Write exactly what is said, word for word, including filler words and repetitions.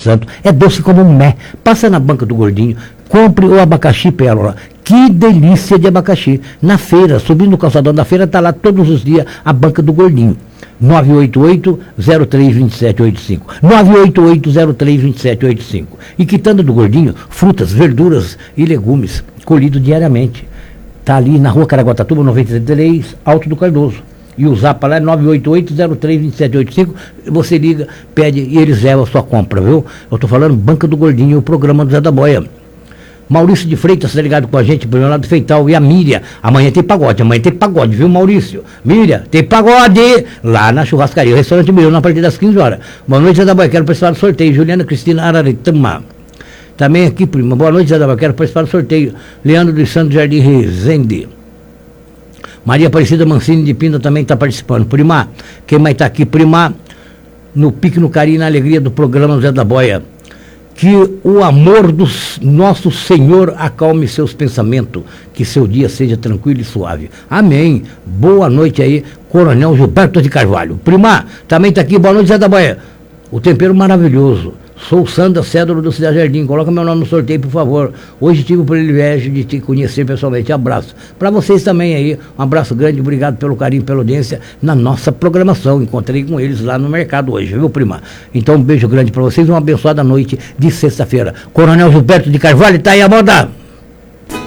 Santo. É doce como um mé. Passa na banca do Gordinho, compre o abacaxi Pérola. Que delícia de abacaxi. Na feira, subindo o calçadão da feira, está lá todos os dias a banca do Gordinho. nove oito oito, zero três dois sete oito cinco. nove oito oito, zero três dois sete oito cinco. E quitanda do Gordinho, frutas, verduras e legumes, colhido diariamente. Está ali na rua Caraguatatuba, noventa e três, Alto do Cardoso. E o zap lá é nove oito oito, zero três dois sete oito cinco. Você liga, pede e eles levam a sua compra, viu? Eu estou falando Banca do Gordinho, o programa do Zé da Boia. Maurício de Freitas está ligado com a gente, pro meu lado Feital. E a Miriam, amanhã tem pagode, amanhã tem pagode, viu, Maurício? Miriam, tem pagode lá na churrascaria, o restaurante Milhão, a partir das quinze horas. Boa noite, Zé da Boia, quero participar do sorteio. Juliana Cristina Araritama. Também aqui, prima, boa noite, Zé da Boia, quero participar do sorteio. Leandro dos Santos Jardim Rezende. Maria Aparecida Mancini de Pinda também está participando. Prima, quem mais está aqui? Prima, no pique, no carinho e na alegria do programa Zé da Boia. Que o amor do nosso Senhor acalme seus pensamentos, que seu dia seja tranquilo e suave. Amém. Boa noite aí, Coronel Gilberto de Carvalho. Prima, também está aqui, boa noite, Zé da Boia. O tempero maravilhoso. Sou Sandra Cédro do Cidade Jardim. Coloca meu nome no sorteio, por favor. Hoje tive o privilégio de te conhecer pessoalmente. Abraço. Para vocês também aí, um abraço grande. Obrigado pelo carinho, pela audiência na nossa programação. Encontrei com eles lá no mercado hoje, viu, prima? Então, um beijo grande para vocês. Uma abençoada noite de sexta-feira. Coronel Gilberto de Carvalho, tá aí a moda.